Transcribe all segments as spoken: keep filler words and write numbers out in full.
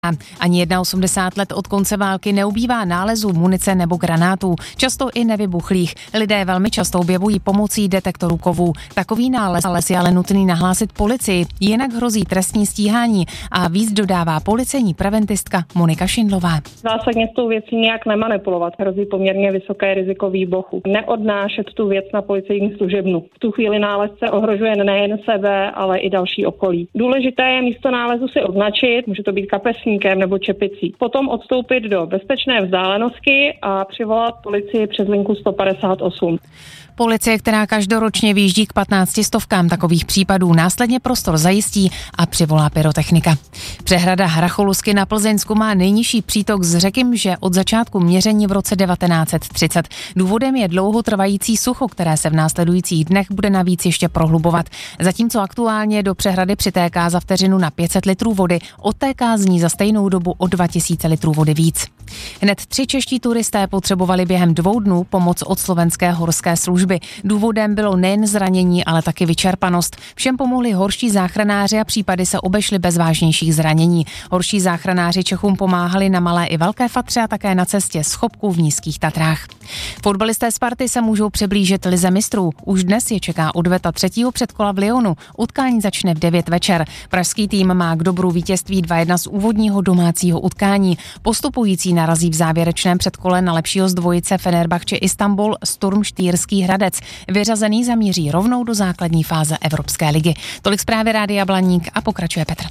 Ani osmdesát jedna let od konce války neubývá nálezů munice nebo granátů, často i nevybuchlých. Lidé velmi často objevují pomocí detektorů kovů. Takový nález je ale nutný nahlásit policii, jinak hrozí trestní stíhání, a víc dodává policejní preventistka Monika Šindlová. Zásadně s tou věcí nějak nemanipulovat, hrozí poměrně vysoké riziko výbuchu. Neodnášet tu věc na policejní služebnu. V tu chvíli nálezce ohrožuje nejen sebe, ale i další okolí. Důležité je místo nálezu si označit, může to být kapesní nebo čepicí. Potom odstoupit do bezpečné vzdálenosti a přivolat policii přes linku sto padesát osm. Policie, která každoročně vyjíždí k patnácti stovkám takových případů, následně prostor zajistí a přivolá pyrotechnika. Přehrada Hracholusky na Plzeňsku má nejnižší přítok z řeky Mže od začátku měření v roce devatenáct set třicet. Důvodem je dlouhotrvající sucho, které se v následujících dnech bude navíc ještě prohlubovat. Zatímco aktuálně do přehrady přitéká za vteřinu na pět set litrů vody, odtéká z ní za stejnou dobu o dva tisíce litrů vody víc. Hned tři čeští turisté potřebovali během dvou dnů pomoc od slovenské horské služby. Důvodem bylo nejen zranění, ale taky vyčerpanost. Všem pomohli horští záchranáři a případy se obešly bez vážnějších zranění. Horští záchranáři Čechům pomáhali na Malé i Velké Fatře a také na cestě z Chopku v Nízkých Tatrách. Fotbalisté Sparty se můžou přiblížit lize mistrů. Už dnes je čeká odveta třetího předkola v Lyonu. Utkání začne v devět večer. Pražský tým má k dobru vítězství dva jedna z úvodního domácího utkání. Postupující narazí v závěrečném předkole na lepšího z dvojice Fenerbahče Istanbul Sturm Štýrský Hradec. Vyřazený zamíří rovnou do základní fáze Evropské ligy. Tolik zprávy Rádia Blaník a pokračuje Petr.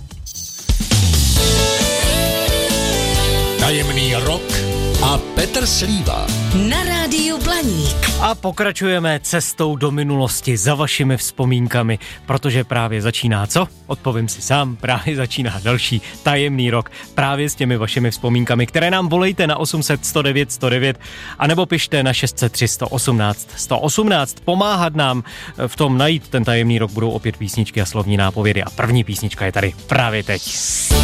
Tajemný rok a Petr Slíva na Rádiu Blaník. A pokračujeme cestou do minulosti za vašimi vzpomínkami, protože právě začíná co? Odpovím si sám, právě začíná další tajemný rok. Právě s těmi vašimi vzpomínkami, které nám volejte na osm set sto devět sto devět anebo pište na šest set tři sto osmnáct sto osmnáct. Pomáhat nám v tom najít ten tajemný rok budou opět písničky a slovní nápovědy. A první písnička je tady právě teď.